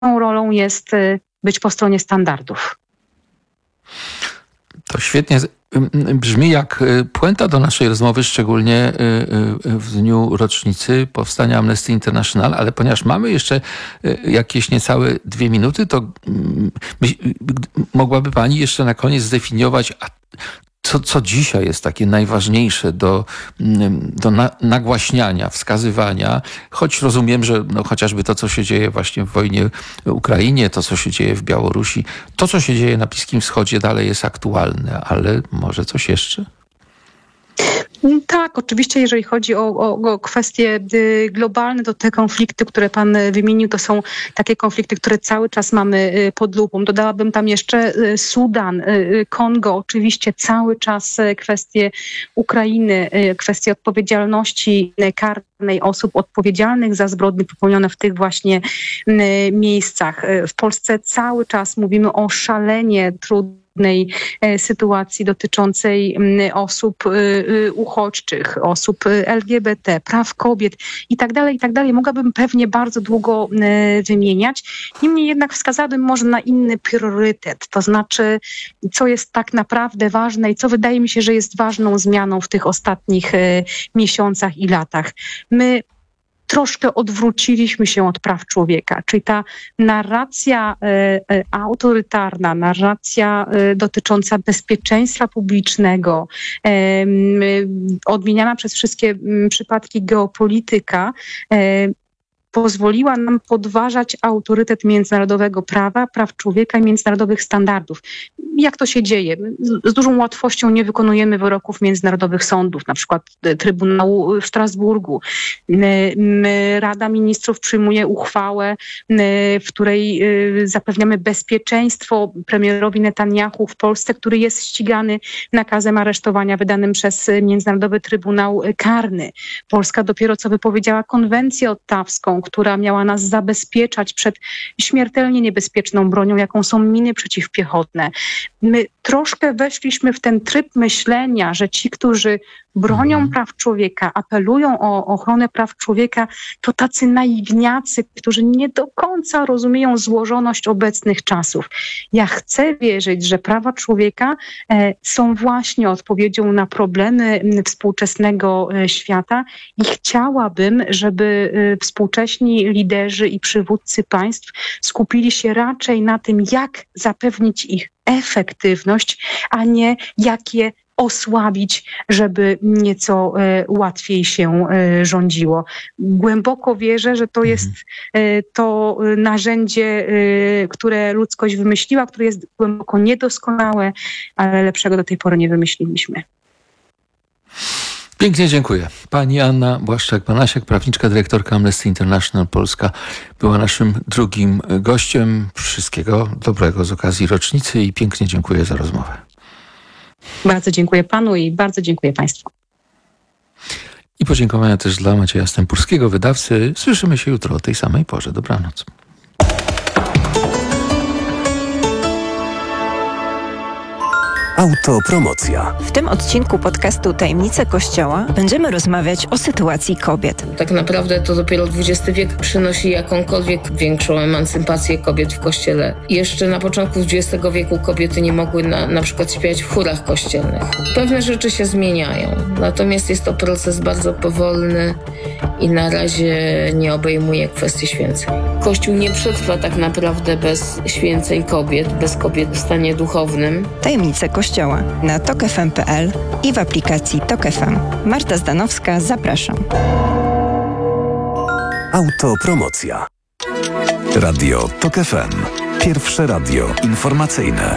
rolą jest być po stronie standardów. To świetnie brzmi jak puenta do naszej rozmowy, szczególnie w dniu rocznicy powstania Amnesty International, ale ponieważ mamy jeszcze jakieś niecałe 2 minuty, to mogłaby pani jeszcze na koniec zdefiniować, co dzisiaj jest takie najważniejsze do nagłaśniania, wskazywania, choć rozumiem, że chociażby to, co się dzieje właśnie w wojnie w Ukrainie, to, co się dzieje w Białorusi, to, co się dzieje na Bliskim Wschodzie dalej jest aktualne, ale może coś jeszcze? Tak, oczywiście, jeżeli chodzi o kwestie globalne, to te konflikty, które pan wymienił, to są takie konflikty, które cały czas mamy pod lupą. Dodałabym tam jeszcze Sudan, Kongo, oczywiście cały czas kwestie Ukrainy, kwestie odpowiedzialności karnej osób odpowiedzialnych za zbrodnie popełnione w tych właśnie miejscach. W Polsce cały czas mówimy o szalenie trudnej sytuacji dotyczącej osób uchodźczych, osób LGBT, praw kobiet i tak dalej. Mogłabym pewnie bardzo długo wymieniać. Niemniej jednak wskazałabym może na inny priorytet, to znaczy co jest tak naprawdę ważne i co wydaje mi się, że jest ważną zmianą w tych ostatnich miesiącach i latach. My troszkę odwróciliśmy się od praw człowieka, czyli ta narracja autorytarna, narracja dotycząca bezpieczeństwa publicznego, odmieniana przez wszystkie przypadki geopolityka, pozwoliła nam podważać autorytet międzynarodowego prawa, praw człowieka i międzynarodowych standardów. Jak to się dzieje? Z dużą łatwością nie wykonujemy wyroków międzynarodowych sądów, na przykład Trybunału w Strasburgu. Rada Ministrów przyjmuje uchwałę, w której zapewniamy bezpieczeństwo premierowi Netanyahu w Polsce, który jest ścigany nakazem aresztowania wydanym przez Międzynarodowy Trybunał Karny. Polska dopiero co wypowiedziała konwencję ottawską, która miała nas zabezpieczać przed śmiertelnie niebezpieczną bronią, jaką są miny przeciwpiechotne. My troszkę weszliśmy w ten tryb myślenia, że ci, którzy bronią praw człowieka, apelują o ochronę praw człowieka, to tacy naiwniacy, którzy nie do końca rozumieją złożoność obecnych czasów. Ja chcę wierzyć, że prawa człowieka są właśnie odpowiedzią na problemy współczesnego świata i chciałabym, żeby współcześni liderzy i przywódcy państw skupili się raczej na tym, jak zapewnić ich efektywność, a nie jak je osłabić, żeby nieco łatwiej się rządziło. Głęboko wierzę, że to jest to narzędzie, które ludzkość wymyśliła, które jest głęboko niedoskonałe, ale lepszego do tej pory nie wymyśliliśmy. Pięknie dziękuję. Pani Anna Błaszczak-Banasiak, prawniczka, dyrektorka Amnesty International Polska, była naszym drugim gościem. Wszystkiego dobrego z okazji rocznicy i pięknie dziękuję za rozmowę. Bardzo dziękuję panu i bardzo dziękuję państwu. I podziękowania też dla Macieja Stępurskiego, wydawcy. Słyszymy się jutro o tej samej porze. Dobranoc. Autopromocja. W tym odcinku podcastu Tajemnice Kościoła będziemy rozmawiać o sytuacji kobiet. Tak naprawdę to dopiero XX wiek przynosi jakąkolwiek większą emancypację kobiet w Kościele. Jeszcze na początku XX wieku kobiety nie mogły na przykład śpiewać w chórach kościelnych. Pewne rzeczy się zmieniają, natomiast jest to proces bardzo powolny i na razie nie obejmuje kwestii święceń. Kościół nie przetrwa tak naprawdę bez święceń kobiet, bez kobiet w stanie duchownym. Tajemnice Kościoła na tokfm.pl i w aplikacji Tok FM. Marta Zdanowska, zapraszam. Autopromocja. Radio Tok FM. Pierwsze radio informacyjne.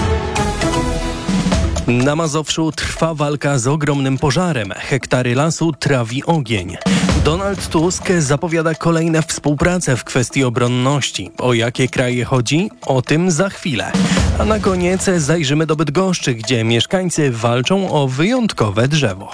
Na Mazowszu trwa walka z ogromnym pożarem. Hektary lasu trawi ogień. Donald Tusk zapowiada kolejne współpracę w kwestii obronności. O jakie kraje chodzi? O tym za chwilę. A na koniec zajrzymy do Bydgoszczy, gdzie mieszkańcy walczą o wyjątkowe drzewo.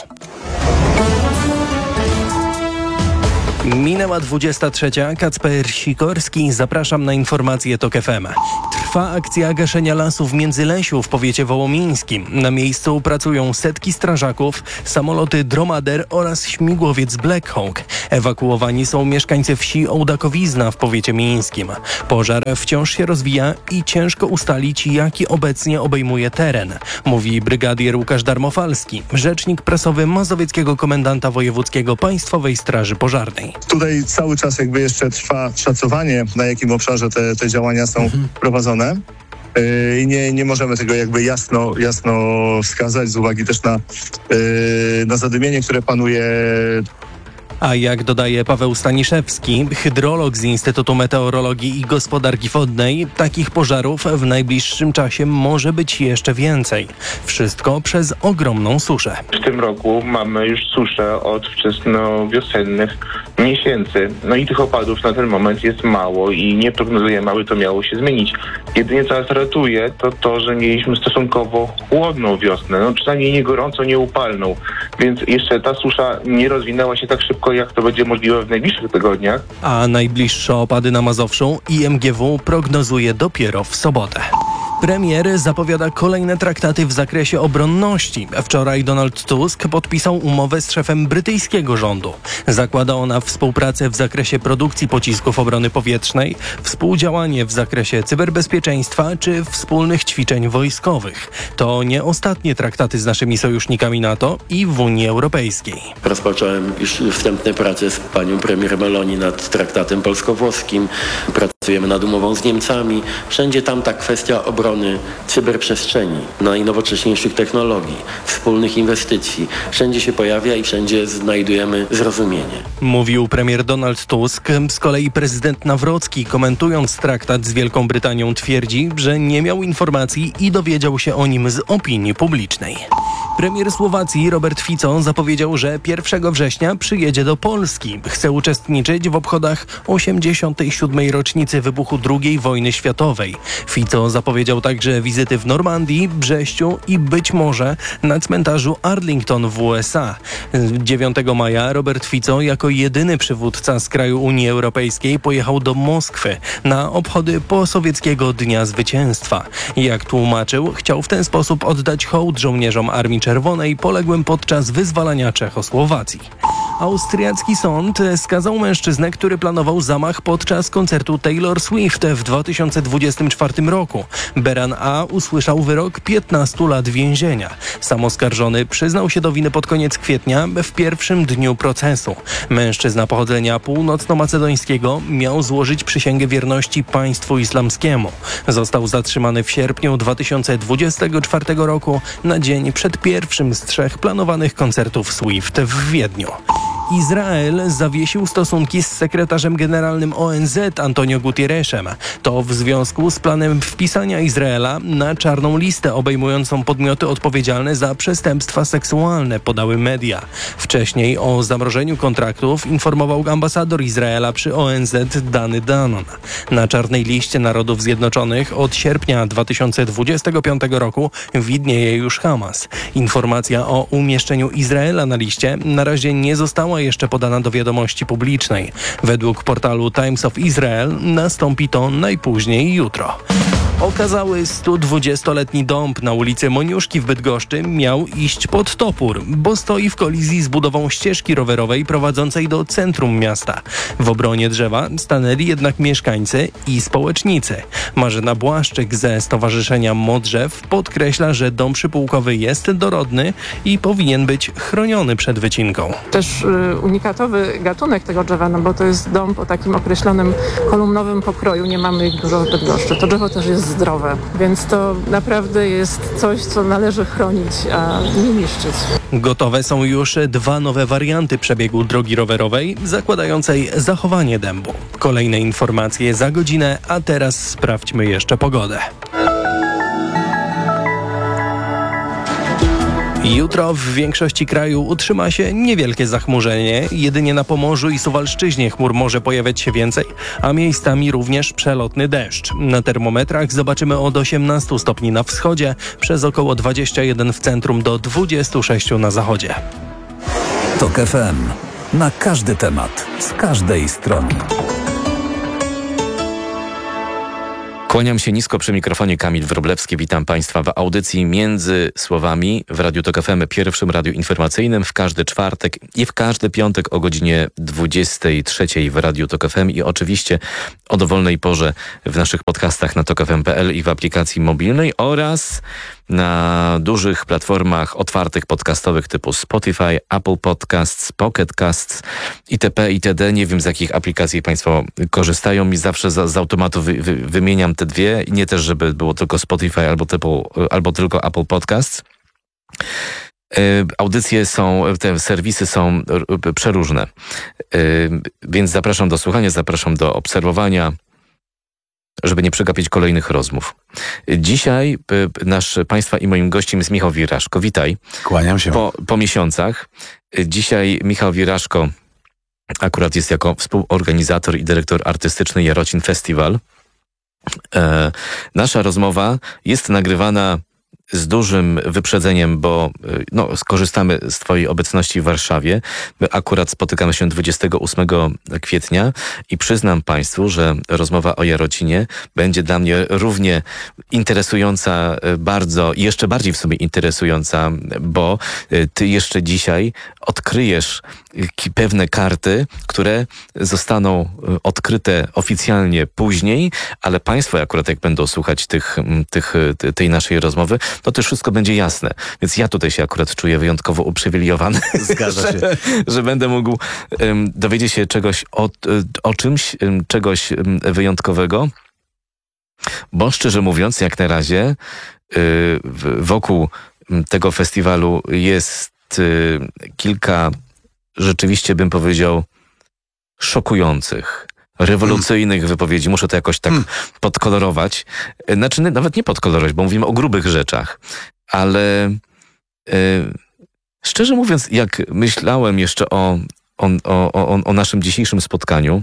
Minęła 23. Kacper Sikorski. Zapraszam na informacje Tok FM. Trwa akcja gaszenia lasów Międzylesiu w powiecie wołomińskim. Na miejscu pracują setki strażaków, samoloty Dromader oraz śmigłowiec Black Hawk. Ewakuowani są mieszkańcy wsi Ołdakowizna w powiecie mińskim. Pożar wciąż się rozwija i ciężko ustalić, jaki obecnie obejmuje teren, mówi brygadier Łukasz Darmofalski, rzecznik prasowy Mazowieckiego Komendanta Wojewódzkiego Państwowej Straży Pożarnej. Tutaj cały czas jeszcze trwa szacowanie, na jakim obszarze te działania są prowadzone. I nie możemy tego jasno wskazać z uwagi też na zadymienie, które panuje. A jak dodaje Paweł Staniszewski, hydrolog z Instytutu Meteorologii i Gospodarki Wodnej, takich pożarów w najbliższym czasie może być jeszcze więcej. Wszystko przez ogromną suszę. W tym roku mamy już suszę od wczesnowiosennych miesięcy. No i tych opadów na ten moment jest mało i nie prognozujemy, aby to miało się zmienić. Jedynie co nas ratuje, to, że mieliśmy stosunkowo chłodną wiosnę. No przynajmniej nie gorąco, nie upalną. Więc jeszcze ta susza nie rozwinęła się tak szybko, jak to będzie możliwe w najbliższych tygodniach. A najbliższe opady na Mazowszu IMGW prognozuje dopiero w sobotę. Premier zapowiada kolejne traktaty w zakresie obronności. Wczoraj Donald Tusk podpisał umowę z szefem brytyjskiego rządu. Zakłada ona współpracę w zakresie produkcji pocisków obrony powietrznej, współdziałanie w zakresie cyberbezpieczeństwa czy wspólnych ćwiczeń wojskowych. To nie ostatnie traktaty z naszymi sojusznikami NATO i w Unii Europejskiej. Rozpocząłem już wstępne prace z panią premier Meloni nad traktatem polsko-włoskim. Pracujemy nad umową z Niemcami. Wszędzie tam ta kwestia obrony cyberprzestrzeni, najnowocześniejszych technologii, wspólnych inwestycji. Wszędzie się pojawia i wszędzie znajdujemy zrozumienie. Mówił premier Donald Tusk. Z kolei prezydent Nawrocki, komentując traktat z Wielką Brytanią, twierdzi, że nie miał informacji i dowiedział się o nim z opinii publicznej. Premier Słowacji Robert Fico zapowiedział, że 1 września przyjedzie do Polski. Chce uczestniczyć w obchodach 87. rocznicy wybuchu II wojny światowej. Fico zapowiedział także wizyty w Normandii, Brześciu i być może na cmentarzu Arlington w USA. 9 maja Robert Fico jako jedyny przywódca z kraju Unii Europejskiej pojechał do Moskwy na obchody posowieckiego Dnia Zwycięstwa. Jak tłumaczył, chciał w ten sposób oddać hołd żołnierzom Armii Czerwonej poległym podczas wyzwalania Czechosłowacji. Austriacki sąd skazał mężczyznę, który planował zamach podczas koncertu Taylor Swift w 2024 roku. Beran A. usłyszał wyrok 15 lat więzienia. Sam oskarżony przyznał się do winy pod koniec kwietnia w pierwszym dniu procesu. Mężczyzna pochodzenia północno-macedońskiego miał złożyć przysięgę wierności państwu islamskiemu. Został zatrzymany w sierpniu 2024 roku na dzień przed pierwszym z 3 planowanych koncertów Swift w Wiedniu. Izrael zawiesił stosunki z sekretarzem generalnym ONZ Antonio Guterresem. To w związku z planem wpisania Izraela na czarną listę obejmującą podmioty odpowiedzialne za przestępstwa seksualne, podały media. Wcześniej o zamrożeniu kontraktów informował ambasador Izraela przy ONZ Dany Danon. Na czarnej liście Narodów Zjednoczonych od sierpnia 2025 roku widnieje już Hamas. Informacja o umieszczeniu Izraela na liście na razie nie została jeszcze podana do wiadomości publicznej. Według portalu Times of Israel nastąpi to najpóźniej jutro. Okazały 120-letni dąb na ulicy Moniuszki w Bydgoszczy miał iść pod topór, bo stoi w kolizji z budową ścieżki rowerowej prowadzącej do centrum miasta. W obronie drzewa stanęli jednak mieszkańcy i społecznicy. Marzena Błaszczyk ze Stowarzyszenia Modrzew podkreśla, że dąb przypułkowy jest dorodny i powinien być chroniony przed wycinką. Też unikatowy gatunek tego drzewa, no bo to jest dąb o takim określonym kolumnowym pokroju. Nie mamy ich dużo w Bydgoszczy. To drzewo też jest zdrowe, więc to naprawdę jest coś, co należy chronić, a nie niszczyć. Gotowe są już 2 nowe warianty przebiegu drogi rowerowej zakładającej zachowanie dębu. Kolejne informacje za godzinę, a teraz sprawdźmy jeszcze pogodę. Jutro w większości kraju utrzyma się niewielkie zachmurzenie. Jedynie na Pomorzu i Suwalszczyźnie chmur może pojawiać się więcej, a miejscami również przelotny deszcz. Na termometrach zobaczymy od 18 stopni na wschodzie, przez około 21 w centrum do 26 na zachodzie. TOK FM. Na każdy temat, z każdej strony. Kłaniam się nisko przy mikrofonie, Kamil Wróblewski. Witam Państwa w audycji Między Słowami w Radiu Tok FM, pierwszym radiu informacyjnym w każdy czwartek i w każdy piątek o godzinie 23 w Radiu Tok FM i oczywiście o dowolnej porze w naszych podcastach na tokfm.pl i w aplikacji mobilnej oraz na dużych platformach otwartych podcastowych typu Spotify, Apple Podcasts, Pocket Casts, itp. itd. Nie wiem, z jakich aplikacji Państwo korzystają. Mi zawsze z automatu wymieniam te dwie. Nie też, żeby było tylko Spotify albo tylko Apple Podcasts. Audycje te serwisy są przeróżne. Więc zapraszam do słuchania, zapraszam do obserwowania, żeby nie przegapić kolejnych rozmów. Dzisiaj Państwa i moim gościem jest Michał Wiraszko. Witaj. Kłaniam się. Po miesiącach. Dzisiaj Michał Wiraszko akurat jest jako współorganizator i dyrektor artystyczny Jarocin Festival. Nasza rozmowa jest nagrywana z dużym wyprzedzeniem, bo skorzystamy z Twojej obecności w Warszawie. My akurat spotykamy się 28 kwietnia i przyznam Państwu, że rozmowa o Jarocinie będzie dla mnie równie interesująca bardzo i jeszcze bardziej w sobie interesująca, bo Ty jeszcze dzisiaj odkryjesz pewne karty, które zostaną odkryte oficjalnie później, ale Państwo akurat jak będą słuchać tej naszej rozmowy, to też wszystko będzie jasne. Więc ja tutaj się akurat czuję wyjątkowo uprzywilejowany. Zgadza się. że będę mógł dowiedzieć się czegoś o czymś, czegoś wyjątkowego. Bo szczerze mówiąc, jak na razie wokół tego festiwalu jest kilka rzeczywiście, bym powiedział, szokujących, rewolucyjnych wypowiedzi. Muszę to jakoś tak podkolorować. Znaczy nawet nie podkolorować, bo mówimy o grubych rzeczach. Ale szczerze mówiąc, jak myślałem jeszcze o naszym dzisiejszym spotkaniu,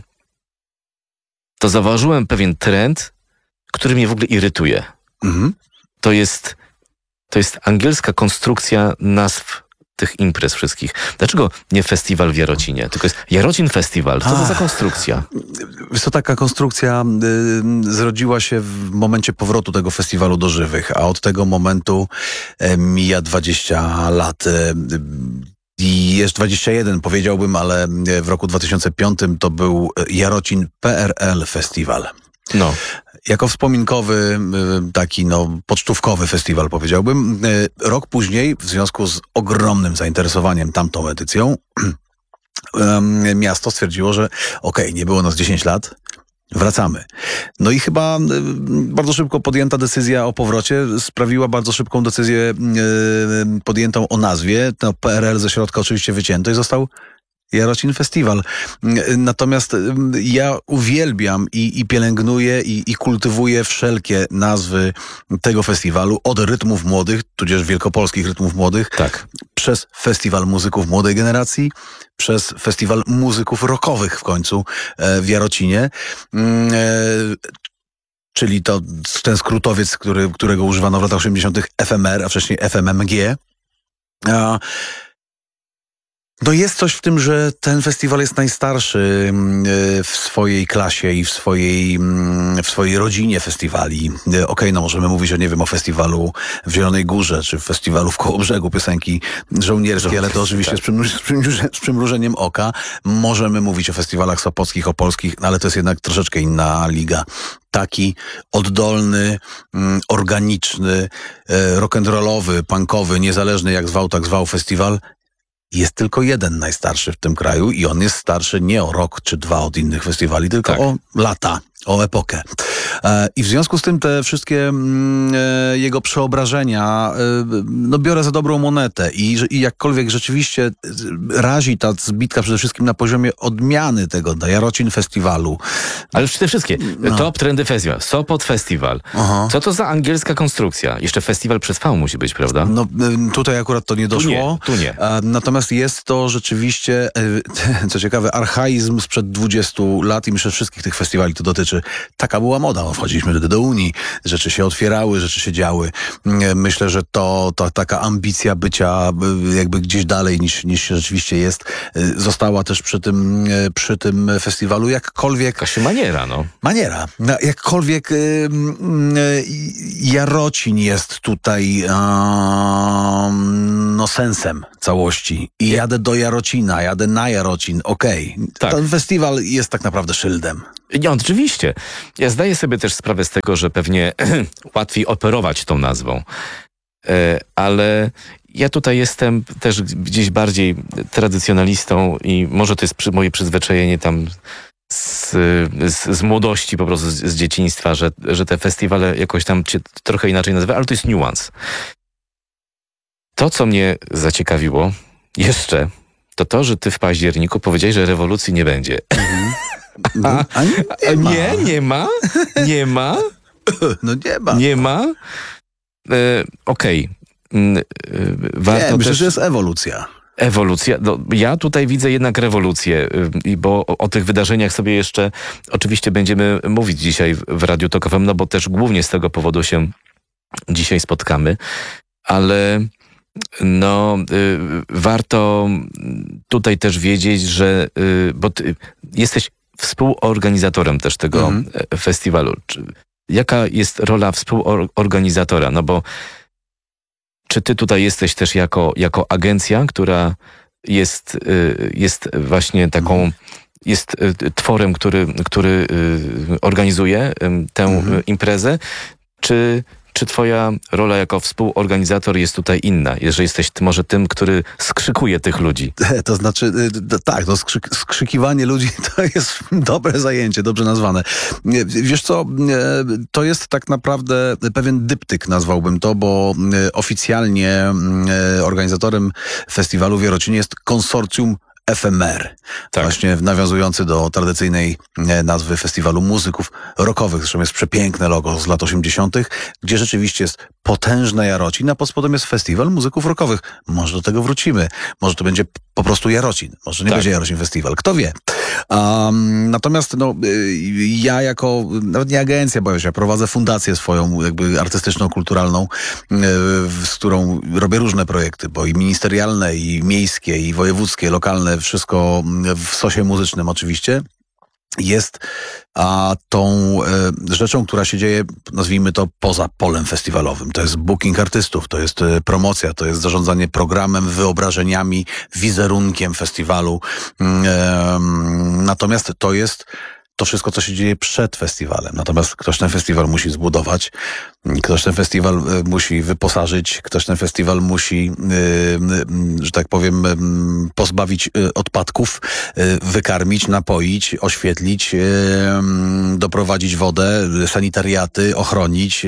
to zauważyłem pewien trend, który mnie w ogóle irytuje. To jest angielska konstrukcja nazw tych imprez wszystkich. Dlaczego nie festiwal w Jarocinie, tylko jest Jarocin Festival? Co to za konstrukcja? To taka konstrukcja zrodziła się w momencie powrotu tego festiwalu do żywych, a od tego momentu mija 20 lat. I jest 21, powiedziałbym, ale w roku 2005 to był Jarocin PRL Festiwal. No. Jako wspominkowy, taki pocztówkowy festiwal, powiedziałbym. Rok później, w związku z ogromnym zainteresowaniem tamtą edycją, miasto stwierdziło, że nie było nas 10 lat, wracamy. No i chyba bardzo szybko podjęta decyzja o powrocie sprawiła bardzo szybką decyzję podjętą o nazwie. To PRL ze środka oczywiście wycięto i został Jarocin Festiwal. Natomiast ja uwielbiam i pielęgnuję i kultywuję wszelkie nazwy tego festiwalu, od rytmów młodych, tudzież wielkopolskich rytmów młodych, tak, przez Festiwal Muzyków Młodej Generacji, przez Festiwal Muzyków Rockowych w końcu w Jarocinie, czyli ten skrótowiec, którego używano w latach 80. FMR, a wcześniej FMMG. No jest coś w tym, że ten festiwal jest najstarszy w swojej klasie i w swojej rodzinie festiwali. Możemy mówić o festiwalu w Zielonej Górze, czy festiwalu w Kołobrzegu, piosenki żołnierskie, ale to oczywiście z przymrużeniem oka. Możemy mówić o festiwalach sopockich, opolskich, ale to jest jednak troszeczkę inna liga. Taki oddolny, organiczny, rock'n'rollowy, punkowy, niezależny jak zwał, tak zwał festiwal, jest tylko jeden najstarszy w tym kraju i on jest starszy nie o rok czy dwa od innych festiwali, tylko o lata, o epokę. I w związku z tym te wszystkie jego przeobrażenia biorę za dobrą monetę i jakkolwiek rzeczywiście razi ta zbitka przede wszystkim na poziomie odmiany tego Jarocin Festiwalu. Ale te wszystkie. Top Trendy Festival, Sopot Festival. Co to za angielska konstrukcja? Jeszcze festiwal przez V musi być, prawda? Tutaj akurat to nie doszło. Tu nie. Natomiast jest to rzeczywiście, co ciekawe, archaizm sprzed 20 lat i myślę, że wszystkich tych festiwali to dotyczy. czy taka była moda. Wchodziliśmy do Unii, rzeczy się otwierały, rzeczy się działy. Myślę, że to taka ambicja bycia jakby gdzieś dalej niż się rzeczywiście jest, została też przy tym festiwalu. Jakkolwiek... Jakaś maniera, no. Maniera. Jakkolwiek Jarocin jest tutaj sensem całości. I jadę do Jarocina, jadę na Jarocin. Okej. Tak. Ten festiwal jest tak naprawdę szyldem. Nie, oczywiście. Ja zdaję sobie też sprawę z tego, że pewnie łatwiej operować tą nazwą. Ale ja tutaj jestem też gdzieś bardziej tradycjonalistą i może to jest moje przyzwyczajenie tam z młodości, po prostu z dzieciństwa, że te festiwale jakoś tam cię trochę inaczej nazywa, ale to jest niuans. To, co mnie zaciekawiło jeszcze, to, że ty w październiku powiedziałeś, że rewolucji nie będzie. Nie ma? Nie ma? No nie ma. Nie ma? Okej. Warto myślę, też... że jest ewolucja. Ewolucja. No, ja tutaj widzę jednak rewolucję, bo o tych wydarzeniach sobie jeszcze oczywiście będziemy mówić dzisiaj w Radiu Tok FM, no bo też głównie z tego powodu się dzisiaj spotkamy, ale warto tutaj też wiedzieć, że bo ty jesteś współorganizatorem też tego festiwalu. Jaka jest rola współorganizatora? No bo czy ty tutaj jesteś też jako agencja, która jest właśnie taką, jest tworem, który organizuje tę imprezę, czy twoja rola jako współorganizator jest tutaj inna, jeżeli jesteś może tym, który skrzykuje tych ludzi? To znaczy, tak, to skrzykiwanie ludzi to jest dobre zajęcie, dobrze nazwane. Wiesz co, to jest tak naprawdę pewien dyptyk, nazwałbym to, bo oficjalnie organizatorem festiwalu w Jarocinie jest konsorcjum FMR, tak. Właśnie nawiązujący do tradycyjnej nazwy festiwalu muzyków rockowych. Zresztą jest przepiękne logo z lat 80., gdzie rzeczywiście jest potężna Jarocin, a pod spodem jest festiwal muzyków rockowych. Może do tego wrócimy. Może to będzie po prostu Jarocin. Może nie będzie Jarocin Festiwal. Kto wie. Natomiast ja jako, nawet nie agencja, bo ja prowadzę fundację swoją, jakby artystyczną, kulturalną, z którą robię różne projekty, bo i ministerialne, i miejskie, i wojewódzkie, lokalne, wszystko w sosie muzycznym oczywiście. Jest tą rzeczą, która się dzieje, nazwijmy to, poza polem festiwalowym. To jest booking artystów, to jest promocja, to jest zarządzanie programem, wyobrażeniami, wizerunkiem festiwalu. Natomiast to jest to wszystko, co się dzieje przed festiwalem. Natomiast ktoś ten festiwal musi zbudować, ktoś ten festiwal musi wyposażyć, ktoś ten festiwal musi, że tak powiem, pozbawić odpadków, wykarmić, napoić, oświetlić, doprowadzić wodę, sanitariaty, ochronić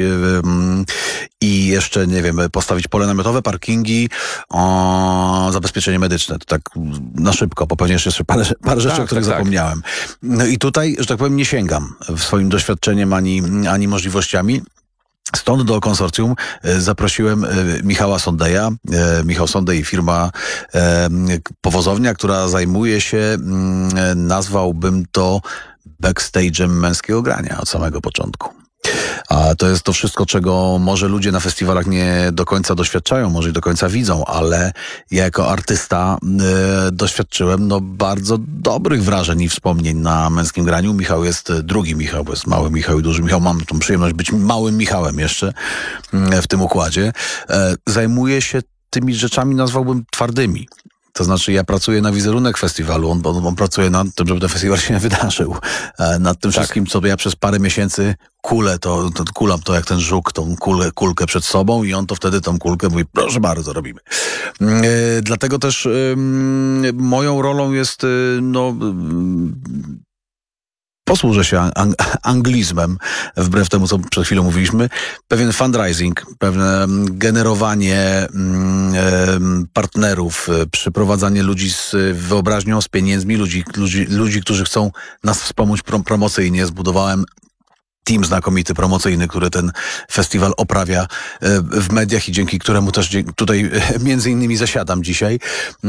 i jeszcze, nie wiem, postawić pole namiotowe, parkingi, zabezpieczenie medyczne. To tak na szybko, bo pewnie jeszcze parę rzeczy, o których zapomniałem. No i tutaj, że tak powiem, nie sięgam swoim doświadczeniem ani możliwościami. Stąd do konsorcjum zaprosiłem Michała Sondeja. Michał Sondej, firma powozownia, która zajmuje się, nazwałbym to, backstage'em męskiego grania od samego początku. A to jest to wszystko, czego może ludzie na festiwalach nie do końca doświadczają, może i do końca widzą, ale ja jako artysta doświadczyłem bardzo dobrych wrażeń i wspomnień na męskim graniu. Michał jest drugi Michał, bo jest mały Michał i duży Michał. Mam tą przyjemność być małym Michałem jeszcze w tym układzie. Zajmuję się tymi rzeczami, nazwałbym twardymi. To znaczy, ja pracuję na wizerunek festiwalu, on pracuje nad tym, żeby ten festiwal się wydarzył. Nad tym wszystkim, co ja przez parę miesięcy kulam to jak ten żuk, tą kulkę przed sobą i on to wtedy tą kulkę mówi, proszę bardzo, robimy. Dlatego też moją rolą jest, posłużę się anglizmem, wbrew temu, co przed chwilą mówiliśmy, pewien fundraising, pewne generowanie partnerów, przyprowadzanie ludzi z wyobraźnią, z pieniędzmi, ludzi, którzy chcą nas wspomóc promocyjnie. Zbudowałem team znakomity, promocyjny, który ten festiwal oprawia w mediach i dzięki któremu też tutaj między innymi zasiadam dzisiaj.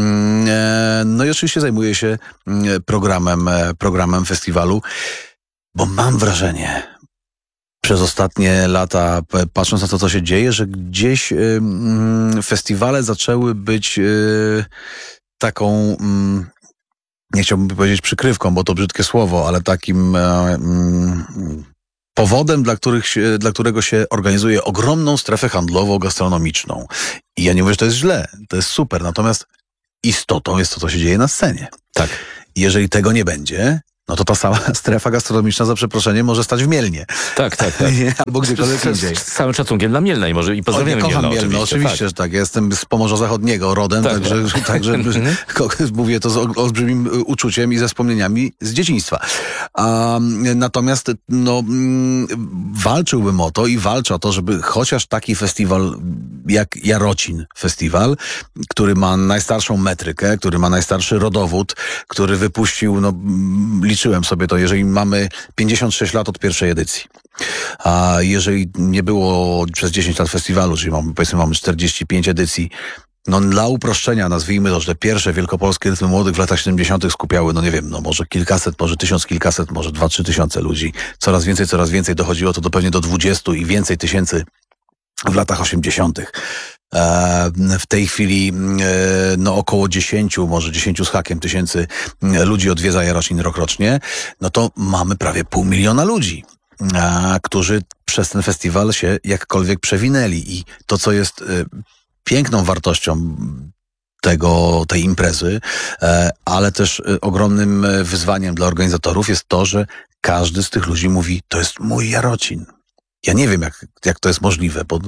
No i oczywiście zajmuję się programem festiwalu. Bo mam wrażenie, przez ostatnie lata, patrząc na to, co się dzieje, że gdzieś festiwale zaczęły być taką, nie chciałbym powiedzieć przykrywką, bo to brzydkie słowo, ale takim powodem, dla którego się organizuje ogromną strefę handlowo-gastronomiczną. I ja nie mówię, że to jest źle, to jest super, natomiast istotą jest to, co się dzieje na scenie. Tak. Jeżeli tego nie będzie, no to ta sama strefa gastronomiczna, za przeproszeniem, może stać w Mielnie. Tak. Albo gdziekolwiek indziej. Z całym szacunkiem dla Mielna i pozdrawiamy kocham Mielno. Oczywiście, że tak. Ja jestem z Pomorza Zachodniego rodem, także mówię to z olbrzymim uczuciem i ze wspomnieniami z dzieciństwa. Natomiast walczyłbym o to i walczę o to, żeby chociaż taki festiwal jak Jarocin Festiwal, który ma najstarszą metrykę, który ma najstarszy rodowód, który wypuścił, liczyłem sobie to, jeżeli mamy 56 lat od pierwszej edycji, a jeżeli nie było przez 10 lat festiwalu, czyli mamy 45 edycji, dla uproszczenia nazwijmy to, że te pierwsze wielkopolskie rytmy młodych w latach 70. skupiały, może kilkaset, może 1000 kilkaset, może 2-3 tysiące ludzi. Coraz więcej dochodziło to pewnie do 20 i więcej tysięcy w latach 80. W tej chwili około 10, może 10 z hakiem tysięcy ludzi odwiedza Jarocin rokrocznie, to mamy prawie 500 000 ludzi, którzy przez ten festiwal się jakkolwiek przewinęli. I to, co jest piękną wartością tej imprezy, ale też ogromnym wyzwaniem dla organizatorów jest to, że każdy z tych ludzi mówi, to jest mój Jarocin. Ja nie wiem, jak to jest możliwe, bo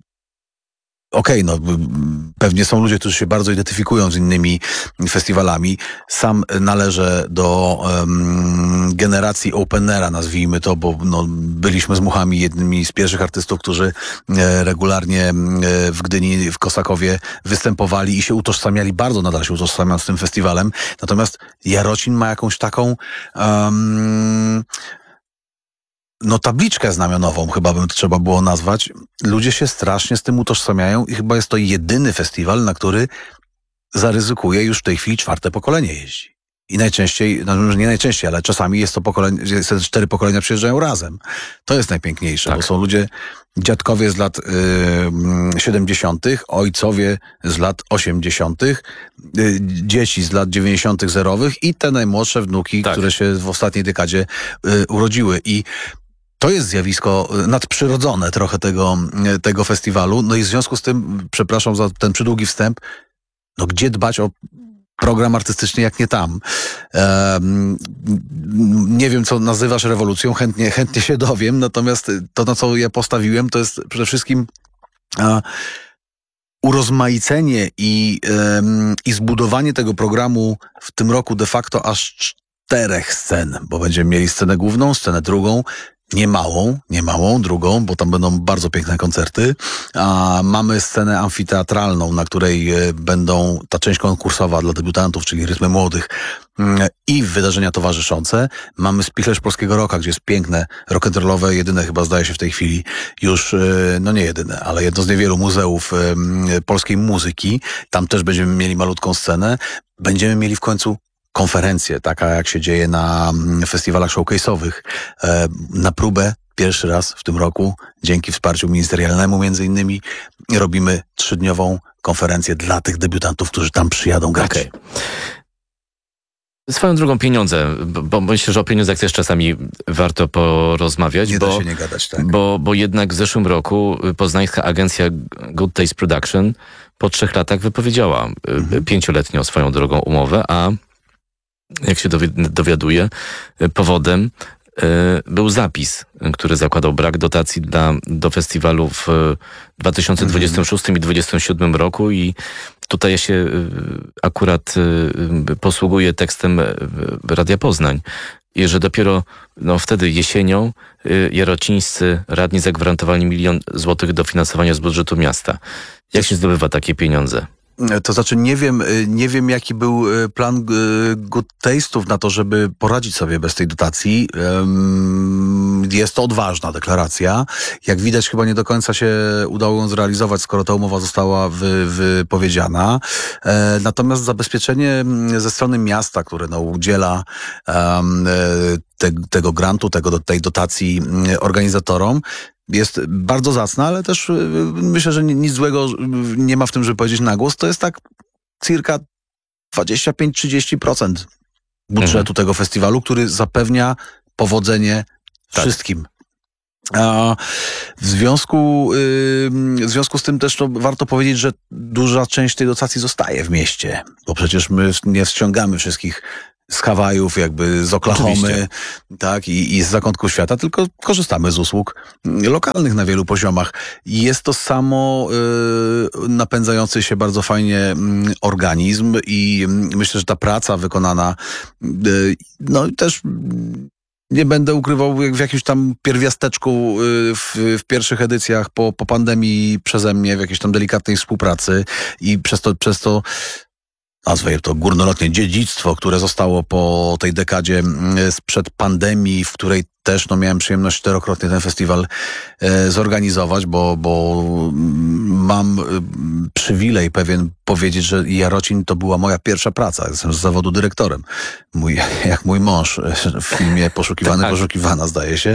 pewnie są ludzie, którzy się bardzo identyfikują z innymi festiwalami. Sam należę do generacji openera, nazwijmy to, bo byliśmy z Muchami jednymi z pierwszych artystów, którzy regularnie w Gdyni, w Kosakowie występowali i się utożsamiali, bardzo nadal się utożsamiam z tym festiwalem. Natomiast Jarocin ma jakąś taką tabliczkę znamionową, chyba bym to trzeba było nazwać. Ludzie się strasznie z tym utożsamiają i chyba jest to jedyny festiwal, na który zaryzykuje już w tej chwili 4. pokolenie jeździ. I najczęściej, nie najczęściej, ale czasami jest to pokolenie, 4 pokolenia przyjeżdżają razem. To jest najpiękniejsze, bo są ludzie, dziadkowie z lat 70., ojcowie z lat 80., dzieci z lat 90. zerowych i te najmłodsze wnuki, które się w ostatniej dekadzie urodziły. I to jest zjawisko nadprzyrodzone trochę tego festiwalu. I w związku z tym, przepraszam za ten przydługi wstęp, gdzie dbać o program artystyczny, jak nie tam. Nie wiem, co nazywasz rewolucją, chętnie się dowiem, natomiast to, na co ja postawiłem, to jest przede wszystkim urozmaicenie i zbudowanie tego programu w tym roku de facto aż 4 scen, bo będziemy mieli scenę główną, scenę drugą, nie małą, drugą, bo tam będą bardzo piękne koncerty. Mamy scenę amfiteatralną, na której będą ta część konkursowa dla debiutantów, czyli rytmy młodych i wydarzenia towarzyszące. Mamy spichlerz polskiego rocka, gdzie jest piękne rock'n'rollowe, jedyne chyba zdaje się w tej chwili już, nie jedyne, ale jedno z niewielu muzeów polskiej muzyki. Tam też będziemy mieli malutką scenę. Będziemy mieli w końcu konferencję, taka jak się dzieje na festiwalach showcase'owych. Na próbę pierwszy raz w tym roku, dzięki wsparciu ministerialnemu między innymi, robimy 3-dniową konferencję dla tych debiutantów, którzy tam przyjadą grać. Okay. Swoją drogą pieniądze, bo myślę, że o pieniądzach też czasami warto porozmawiać. Nie da się nie gadać, tak. Bo jednak w zeszłym roku poznańska agencja Good Taste Production po 3 latach wypowiedziała 5-letnią swoją drogą umowę, a jak się dowiaduję, powodem był zapis, który zakładał brak dotacji do festiwalu w 2026 i 2027 roku i tutaj ja się akurat posługuję tekstem Radia Poznań, i że dopiero wtedy jesienią jarocińscy radni zagwarantowali 1 000 000 złotych dofinansowania z budżetu miasta. Jak się zdobywa takie pieniądze? To znaczy nie wiem jaki był plan Good Taste'ów na to, żeby poradzić sobie bez tej dotacji. Jest to odważna deklaracja. Jak widać chyba nie do końca się udało ją zrealizować, skoro ta umowa została wypowiedziana. Natomiast zabezpieczenie ze strony miasta, które udziela tego grantu, tej dotacji organizatorom, jest bardzo zacna, ale też myślę, że nic złego nie ma w tym, żeby powiedzieć na głos. To jest tak circa 25-30% budżetu tego festiwalu, który zapewnia powodzenie wszystkim. W związku z tym też warto powiedzieć, że duża część tej dotacji zostaje w mieście, bo przecież my nie ściągamy wszystkich z Hawajów, jakby z Oklahomy, tak, i z zakątków świata, tylko korzystamy z usług lokalnych na wielu poziomach. I jest to samo napędzający się bardzo fajnie organizm i myślę, że ta praca wykonana, no też nie będę ukrywał, w jakimś tam pierwiasteczku w pierwszych edycjach po pandemii przeze mnie, w jakiejś tam delikatnej współpracy i przez to nazwę to górnolotnie dziedzictwo, które zostało po tej dekadzie sprzed pandemii, w której też miałem przyjemność 4-krotnie ten festiwal zorganizować, bo mam przywilej pewien powiedzieć, że Jarocin to była moja pierwsza praca. Jestem z zawodu dyrektorem. Jak mój mąż w filmie Poszukiwany, Poszukiwana, zdaje się.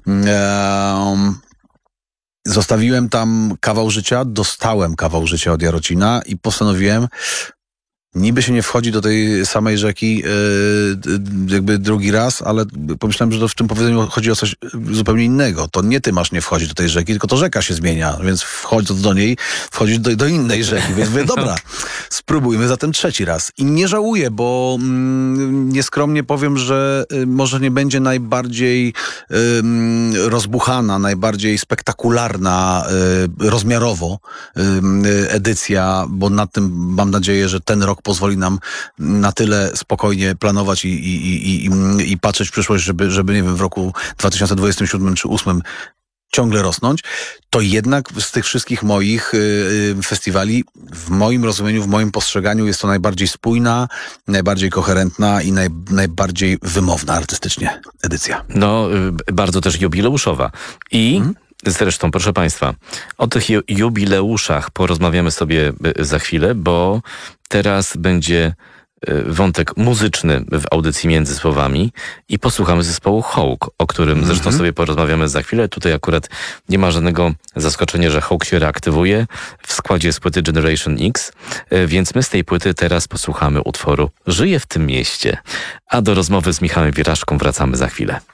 Zostawiłem tam kawał życia, dostałem kawał życia od Jarocina i postanowiłem, niby się nie wchodzi do tej samej rzeki jakby drugi raz, ale pomyślałem, że w tym powiedzeniu chodzi o coś zupełnie innego. To nie ty masz nie wchodzić do tej rzeki, tylko to rzeka się zmienia, więc wchodząc do niej, wchodzisz do innej rzeki. Więc mówię, dobra, spróbujmy zatem trzeci raz. I nie żałuję, bo nieskromnie powiem, że może nie będzie najbardziej rozbuchana, najbardziej spektakularna rozmiarowo edycja, bo nad tym mam nadzieję, że ten rok pozwoli nam na tyle spokojnie planować i patrzeć w przyszłość, żeby nie wiem, w roku 2027 czy 2028 ciągle rosnąć, to jednak z tych wszystkich moich festiwali, w moim rozumieniu, w moim postrzeganiu jest to najbardziej spójna, najbardziej koherentna i najbardziej wymowna artystycznie edycja. No, bardzo też jubileuszowa. I zresztą, proszę Państwa, o tych jubileuszach porozmawiamy sobie za chwilę, bo teraz będzie wątek muzyczny w audycji Między Słowami i posłuchamy zespołu Hawk, o którym zresztą sobie porozmawiamy za chwilę. Tutaj akurat nie ma żadnego zaskoczenia, że Hawk się reaktywuje w składzie z płyty Generation X, więc my z tej płyty teraz posłuchamy utworu Żyję w tym mieście. A do rozmowy z Michałem Wiraszką wracamy za chwilę.